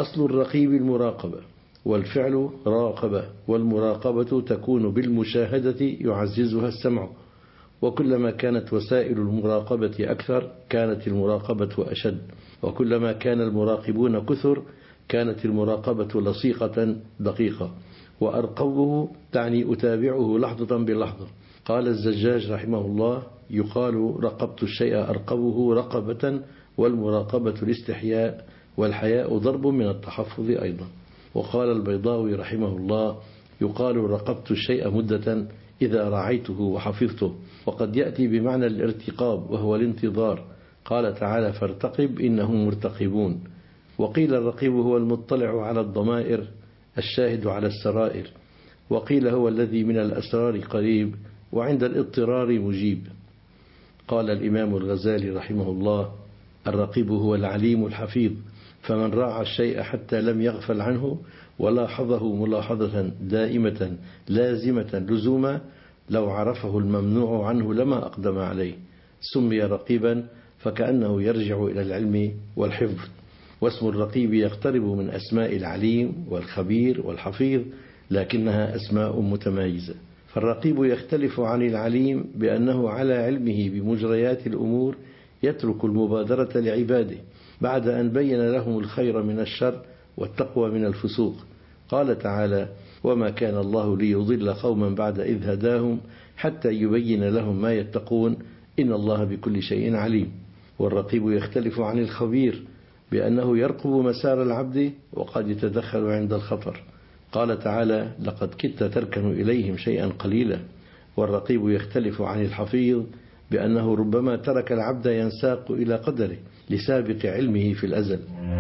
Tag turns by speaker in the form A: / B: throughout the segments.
A: أصل الرقيب المراقبة، والفعل راقبة، والمراقبة تكون بالمشاهدة يعززها السمع، وكلما كانت وسائل المراقبة أكثر كانت المراقبة أشد، وكلما كان المراقبون كثر كانت المراقبة لصيقة دقيقة. وأرقبه تعني أتابعه لحظة بلحظة. قال الزجاج رحمه الله: يقال رقبت الشيء أرقبه رقبة، والمراقبة الاستحياء، والحياء ضرب من التحفظ أيضا. وقال البيضاوي رحمه الله: يقال رقبت الشيء مدة إذا رعيته وحفظته. وقد يأتي بمعنى الارتقاب وهو الانتظار. قال تعالى: فارتقب إنهم مرتقبون. وقيل الرقيب هو المطلع على الضمائر الشاهد على السرائر، وقيل هو الذي من الأسرار قريب وعند الاضطرار مجيب. قال الإمام الغزالي رحمه الله: الرقيب هو العليم الحفيظ، فمن راعى الشيء حتى لم يغفل عنه ولاحظه ملاحظة دائمة لازمة لزوما لو عرفه الممنوع عنه لما أقدم عليه، سمي رقيبا، فكأنه يرجع إلى العلم والحفظ. واسم الرقيب يقترب من أسماء العليم والخبير والحفيظ، لكنها أسماء متمايزة. فالرقيب يختلف عن العليم بأنه على علمه بمجريات الأمور يترك المبادرة لعباده بعد أن بين لهم الخير من الشر والتقوى من الفسوق. قال تعالى: وما كان الله ليضل قوما بعد إذ هداهم حتى يبين لهم ما يتقون إن الله بكل شيء عليم. والرقيب يختلف عن الخبير بأنه يرقب مسار العبد وقد يتدخل عند الخطر. قال تعالى: لقد كدت تركن إليهم شيئا قليلا. والرقيب يختلف عن الحفيظ بأنه ربما ترك العبد ينساق إلى قدره لسابق علمه في الأزل.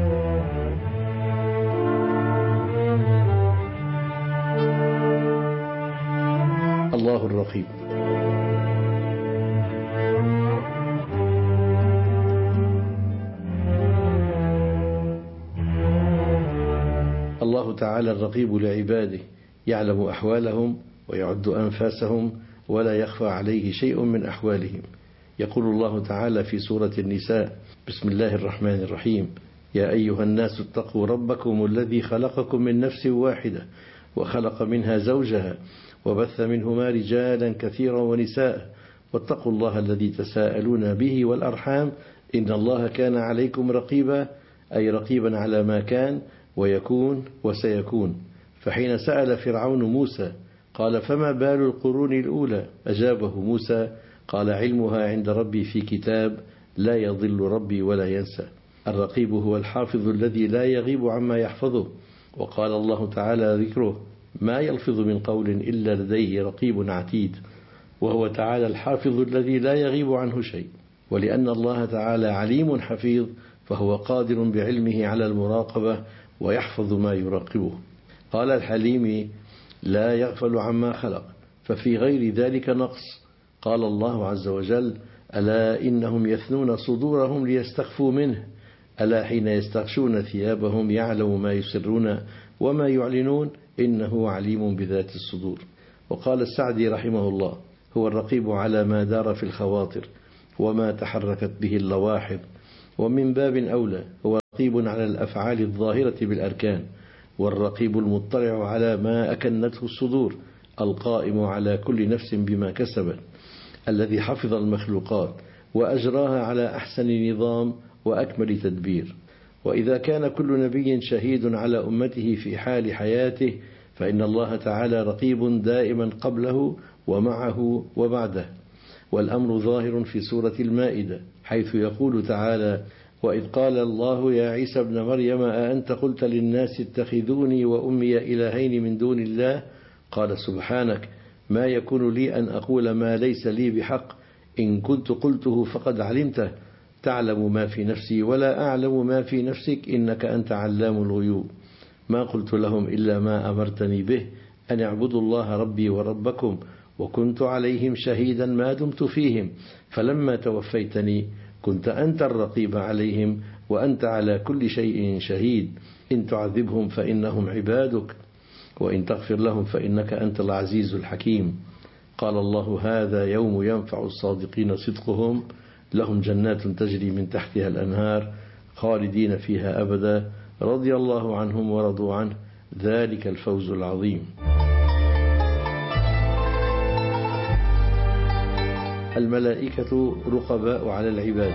A: الله الرقيب. الله تعالى الرقيب لعباده، يعلم أحوالهم ويعد أنفاسهم ولا يخفى عليه شيء من أحوالهم. يقول الله تعالى في سورة النساء: بسم الله الرحمن الرحيم: يا أيها الناس اتقوا ربكم الذي خلقكم من نفس واحدة وخلق منها زوجها وبث منهما رجالا كثيرا ونساء واتقوا الله الذي تساءلون به والأرحام إن الله كان عليكم رقيبا، أي رقيبا على ما كان ويكون وسيكون. فحين سأل فرعون موسى قال: فما بال القرون الأولى؟ أجابه موسى قال: علمها عند ربي في كتاب لا يضل ربي ولا ينسى. الرقيب هو الحافظ الذي لا يغيب عما يحفظه. وقال الله تعالى ذكره: ما يلفظ من قول إلا لديه رقيب عتيد. وهو تعالى الحافظ الذي لا يغيب عنه شيء. ولأن الله تعالى عليم حفيظ فهو قادر بعلمه على المراقبة ويحفظ ما يراقبه. قال الحليمي: لا يغفل عما خلق، ففي غير ذلك نقص. قال الله عز وجل: ألا إنهم يثنون صدورهم ليستخفوا منه، ألا حين يستغشون ثيابهم يعلم ما يسرون وما يعلنون إنه عليم بذات الصدور. وقال السعدي رحمه الله: هو الرقيب على ما دار في الخواطر وما تحركت به اللواحظ، ومن باب أولى هو رقيب على الأفعال الظاهرة بالأركان، والرقيب المطلع على ما أكنته الصدور، القائم على كل نفس بما كسبت، الذي حفظ المخلوقات وأجراها على أحسن نظام وأكمل تدبير. وإذا كان كل نبي شهيد على أمته في حال حياته فإن الله تعالى رقيب دائما قبله ومعه وبعده. والأمر ظاهر في سورة المائدة حيث يقول تعالى: وإذ قال الله يا عيسى ابن مريم أأنت قلت للناس اتخذوني وأمي إلهين من دون الله قال سبحانك ما يكون لي أن أقول ما ليس لي بحق إن كنت قلته فقد علمته تعلم ما في نفسي ولا أعلم ما في نفسك إنك أنت علام الغيوب ما قلت لهم إلا ما أمرتني به أن اعبدوا الله ربي وربكم وكنت عليهم شهيدا ما دمت فيهم فلما توفيتني كنت أنت الرقيب عليهم وأنت على كل شيء شهيد إن تعذبهم فإنهم عبادك وإن تغفر لهم فإنك أنت العزيز الحكيم. قال الله هذا يوم ينفع الصادقين صدقهم لهم جنات تجري من تحتها الأنهار خالدين فيها أبدا رضي الله عنهم ورضوا عنه، ذلك الفوز العظيم. الملائكة رقباء على العباد.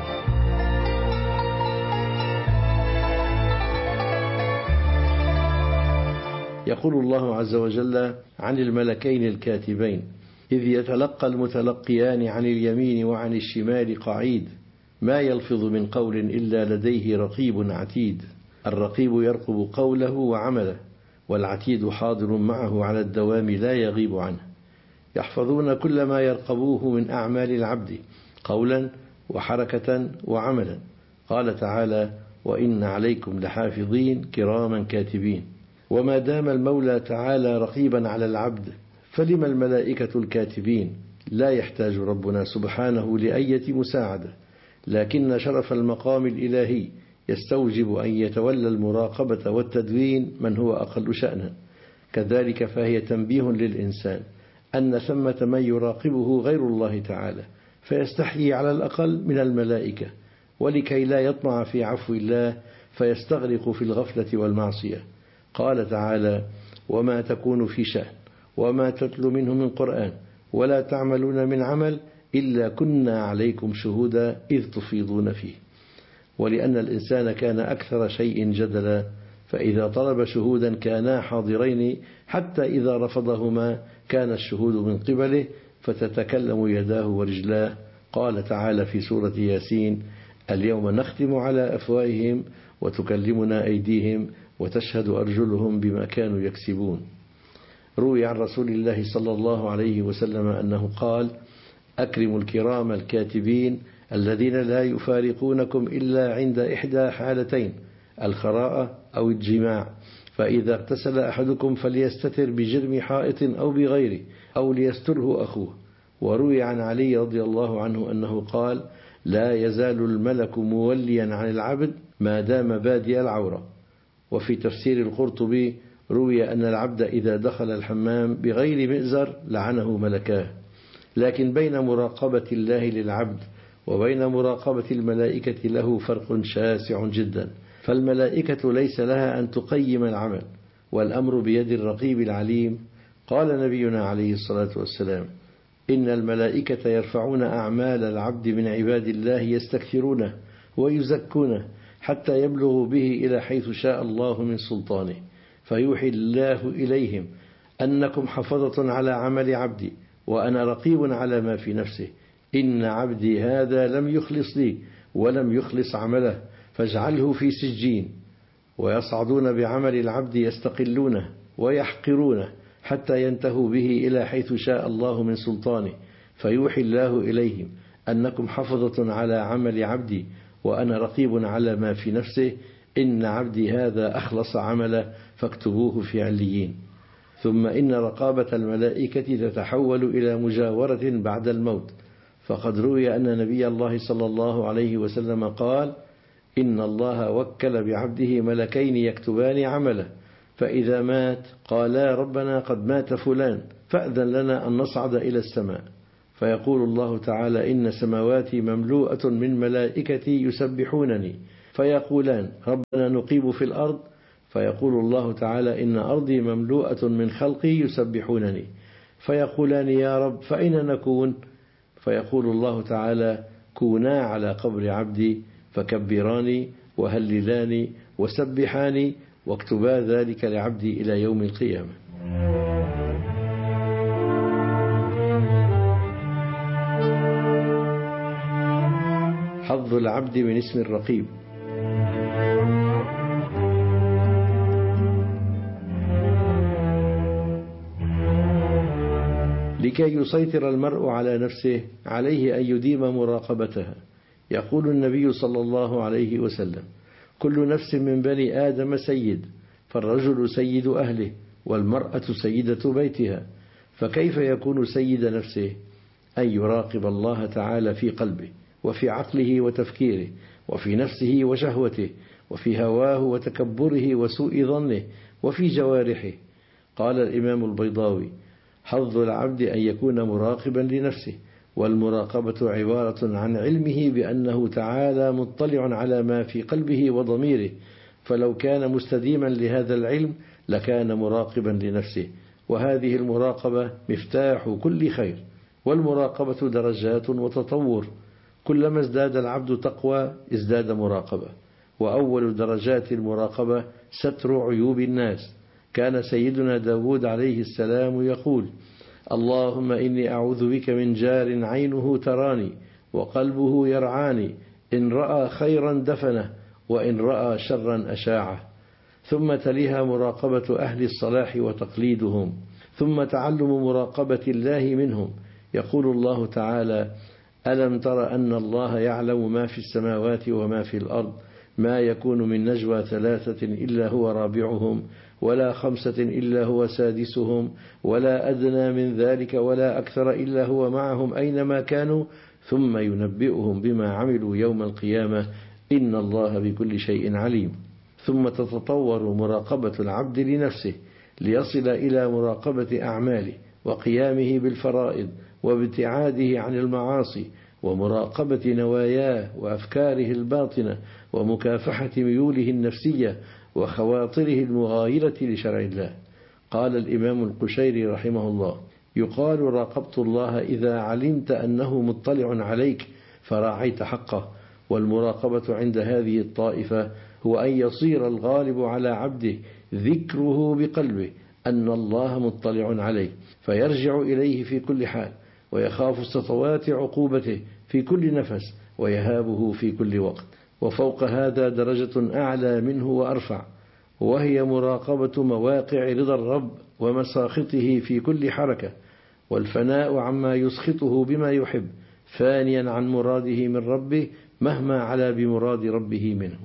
A: يقول الله عز وجل عن الملكين الكاتبين: إذ يتلقى المتلقيان عن اليمين وعن الشمال قعيد، ما يلفظ من قول إلا لديه رقيب عتيد. الرقيب يرقب قوله وعمله، والعتيد حاضر معه على الدوام لا يغيب عنه. يحفظون كل ما يرقبوه من أعمال العبد قولا وحركة وعملا. قال تعالى: وإن عليكم لحافظين كراما كاتبين. وما دام المولى تعالى رقيبا على العبد فلم الملائكة الكاتبين؟ لا يحتاج ربنا سبحانه لأية مساعدة، لكن شرف المقام الإلهي يستوجب أن يتولى المراقبة والتدوين من هو أقل شأنا. كذلك فهي تنبيه للإنسان أن ثمة من يراقبه غير الله تعالى، فيستحيي على الأقل من الملائكة، ولكي لا يطمع في عفو الله فيستغرق في الغفلة والمعصية. قال تعالى: وما تكون في شأن وما تتلو منه من قرآن ولا تعملون من عمل إلا كنا عليكم شهودا إذ تفيضون فيه. ولأن الإنسان كان أكثر شيء جدلا، فإذا طلب شهودا كانا حاضرين، حتى إذا رفضهما كان الشهود من قبله فتتكلم يداه ورجلاه. قال تعالى في سورة ياسين: اليوم نختم على أفواههم وتكلمنا أيديهم وتشهد أرجلهم بما كانوا يكسبون. روي عن رسول الله صلى الله عليه وسلم أنه قال: أكرموا الكرام الكاتبين الذين لا يفارقونكم إلا عند إحدى حالتين: الخراءة أو الجماع، فإذا اغتسل أحدكم فليستتر بجرم حائط أو بغيره أو ليستره أخوه. وروي عن علي رضي الله عنه أنه قال: لا يزال الملك موليا عن العبد ما دام بادي العورة. وفي تفسير القرطبي روي أن العبد إذا دخل الحمام بغير مئزر لعنه ملكاه. لكن بين مراقبة الله للعبد وبين مراقبة الملائكة له فرق شاسع جدا، فالملائكة ليس لها أن تقيم العمل، والأمر بيد الرقيب العليم. قال نبينا عليه الصلاة والسلام: إن الملائكة يرفعون أعمال العبد من عباد الله يستكثرونه ويزكونه حتى يبلغ به إلى حيث شاء الله من سلطانه، فيوحي الله إليهم: أنكم حفظة على عمل عبدي وأنا رقيب على ما في نفسه، إن عبدي هذا لم يخلص لي ولم يخلص عمله فاجعله في سجين. ويصعدون بعمل العبد يستقلونه ويحقرونه حتى ينتهوا به إلى حيث شاء الله من سلطانه، فيوحي الله إليهم: أنكم حفظة على عمل عبدي وأنا رقيب على ما في نفسه، إن عبدي هذا أخلص عمله فاكتبوه في عليين. ثم إن رقابة الملائكة تتحول إلى مجاورة بعد الموت، فقد روي أن نبي الله صلى الله عليه وسلم قال: إن الله وكل بعبده ملكين يكتبان عمله، فإذا مات قالا: ربنا قد مات فلان فأذن لنا أن نصعد إلى السماء، فيقول الله تعالى: إن سماواتي مملوءة من ملائكتي يسبحونني، فيقولان: ربنا نقيم في الأرض، فيقول الله تعالى: إن أرضي مملوءة من خلقي يسبحونني، فيقولان: يا رب فأين نكون؟ فيقول الله تعالى: كونا على قبر عبدي فكبراني وهللاني وسبحاني واكتبا ذلك لعبدي إلى يوم القيامة. حظ العبد من اسم الرقيب. لكي يسيطر المرء على نفسه عليه أن يديم مراقبتها. يقول النبي صلى الله عليه وسلم: كل نفس من بني آدم سيد، فالرجل سيد أهله والمرأة سيدة بيتها، فكيف يكون سيد نفسه؟ أن يراقب الله تعالى في قلبه وفي عقله وتفكيره وفي نفسه وشهوته وفي هواه وتكبره وسوء ظنه وفي جوارحه. قال الإمام البيضاوي: حظ العبد أن يكون مراقبا لنفسه، والمراقبة عبارة عن علمه بأنه تعالى مطلع على ما في قلبه وضميره، فلو كان مستديما لهذا العلم لكان مراقبا لنفسه، وهذه المراقبة مفتاح كل خير. والمراقبة درجات وتطور، كلما ازداد العبد تقوى ازداد مراقبة. وأول درجات المراقبة ستر عيوب الناس. كان سيدنا داود عليه السلام يقول: اللهم إني أعوذ بك من جار عينه تراني وقلبه يرعاني، إن رأى خيرا دفنه وإن رأى شرا أشاعه. ثم تليها مراقبة أهل الصلاح وتقليدهم، ثم تعلم مراقبة الله منهم. يقول الله تعالى: ألم تر أن الله يعلم ما في السماوات وما في الأرض، ما يكون من نجوى 3 إلا هو رابعهم ولا 5 إلا هو سادسهم ولا أدنى من ذلك ولا أكثر إلا هو معهم أينما كانوا ثم ينبئهم بما عملوا يوم القيامة إن الله بكل شيء عليم. ثم تتطور مراقبة العبد لنفسه ليصل إلى مراقبة أعماله وقيامه بالفرائض وابتعاده عن المعاصي ومراقبة نواياه وأفكاره الباطنة ومكافحة ميوله النفسية وخواطره المغايرة لشرع الله. قال الإمام القشيري رحمه الله: يقال راقبت الله إذا علمت أنه مطلع عليك فراعيت حقه. والمراقبة عند هذه الطائفة هو أن يصير الغالب على عبده ذكره بقلبه أن الله مطلع عليه، فيرجع إليه في كل حال، ويخاف سطوات عقوبته في كل نفس، ويهابه في كل وقت. وفوق هذا درجة أعلى منه وأرفع، وهي مراقبة مواقع رضا الرب ومساخطه في كل حركة، والفناء عما يسخطه بما يحب، فانيا عن مراده من ربه مهما علا بمراد ربه منه.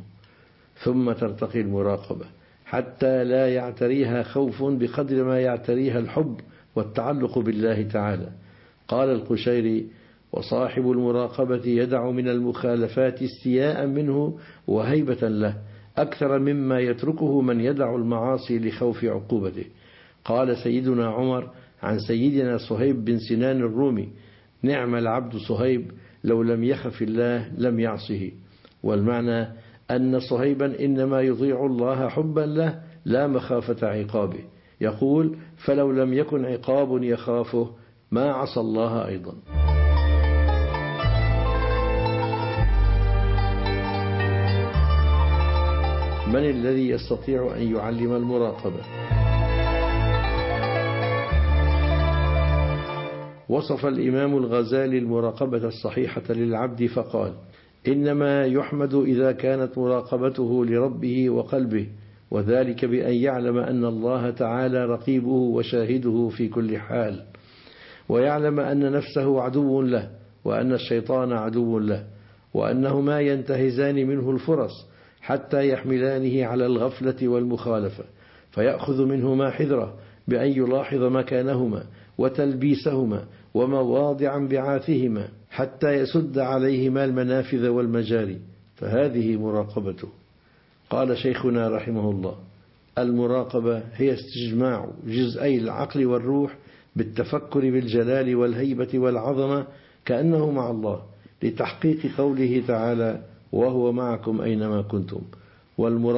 A: ثم ترتقي المراقبة حتى لا يعتريها خوف بقدر ما يعتريها الحب والتعلق بالله تعالى. قال القشيري: وصاحب المراقبة يدع من المخالفات استياء منه وهيبة له أكثر مما يتركه من يدع المعاصي لخوف عقوبته. قال سيدنا عمر عن سيدنا صهيب بن سنان الرومي: نعم العبد صهيب لو لم يخف الله لم يعصه. والمعنى أن صهيبا إنما يطيع الله حبا له لا مخافة عقابه. يقول: فلو لم يكن عقاب يخافه ما عصى الله أيضا. من الذي يستطيع أن يعلم المراقبة؟ وصف الإمام الغزالي المراقبة الصحيحة للعبد فقال: إنما يحمد إذا كانت مراقبته لربه وقلبه، وذلك بأن يعلم أن الله تعالى رقيبه وشاهده في كل حال، ويعلم أن نفسه عدو له، وأن الشيطان عدو له، وأنهما ينتهزان منه الفرص حتى يحملانه على الغفلة والمخالفة، فيأخذ منهما حذره بأن يلاحظ مكانهما وتلبيسهما ومواضع انبعاثهما حتى يسد عليهما المنافذ والمجاري، فهذه مراقبته. قال شيخنا رحمه الله: المراقبة هي استجماع جزئي العقل والروح بالتفكر بالجلال والهيبة والعظمة كأنه مع الله، لتحقيق قوله تعالى: وهو معكم أينما كنتم.